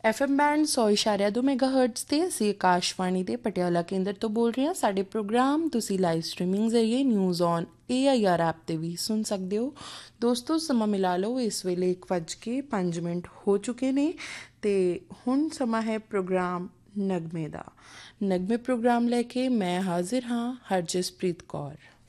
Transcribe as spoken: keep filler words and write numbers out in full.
F M band ਸੌ ਇਸ਼ਾਰਿਆ ਦੋ mega hurts 'ਤੇ ਅਸੀਂ ਆਕਾਸ਼ਵਾਣੀ ਦੇ ਪਟਿਆਲਾ ਕੇਂਦਰ ਤੋਂ ਬੋਲ ਰਹੇ ਹਾਂ। ਸਾਡੇ ਪ੍ਰੋਗਰਾਮ ਤੁਸੀਂ ਲਾਈਵ ਸਟਰੀਮਿੰਗ ਜ਼ਰੀਏ news on A I R app 'ਤੇ ਵੀ ਸੁਣ ਸਕਦੇ ਹੋ। ਦੋਸਤੋ ਸਮਾਂ ਮਿਲਾ ਲਓ, ਇਸ ਵੇਲੇ ਇੱਕ ਵੱਜ ਕੇ ਪੰਜ ਮਿੰਟ ਹੋ ਚੁੱਕੇ ਨੇ ਅਤੇ ਹੁਣ ਸਮਾਂ ਹੈ ਪ੍ਰੋਗਰਾਮ ਨਗਮੇ ਦਾ। ਨਗਮੇ ਪ੍ਰੋਗਰਾਮ ਲੈ ਕੇ ਮੈਂ ਹਾਜ਼ਰ ਹਾਂ, ਹਰਜਸਪ੍ਰੀਤ ਕੌਰ।